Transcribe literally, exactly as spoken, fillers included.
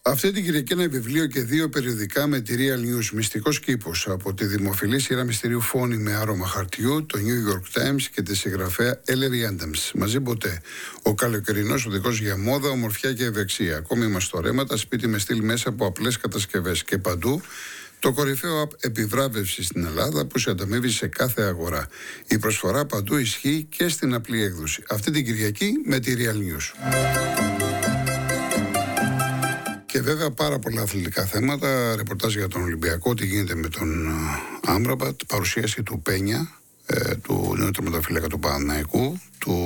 Αυτή την Κυριακή ένα βιβλίο και δύο περιοδικά με τη Real News. Μυστικός κήπος από τη δημοφιλή σειρά μυστηρίου Φόνη με άρωμα χαρτιού, το New York Times και τη συγγραφέα Ellery Adams. Μαζί ποτέ. Ο καλοκαιρινός οδηγός για μόδα, ομορφιά και ευεξία. Ακόμη μαστορέματα, σπίτι με στυλ μέσα από απλές κατασκευές. Και παντού το κορυφαίο app επιβράβευση στην Ελλάδα που σε ανταμείβει σε κάθε αγορά. Η προσφορά παντού ισχύει και στην απλή έκδοση. Αυτή την Κυριακή με τη Real News. Και βέβαια πάρα πολλά αθλητικά θέματα, ρεπορτάζ για τον Ολυμπιακό, τι γίνεται με τον Άμραμπατ, παρουσίαση του Πένια, ε, του νέου τερματοφύλακα του Παναθηναϊκού, του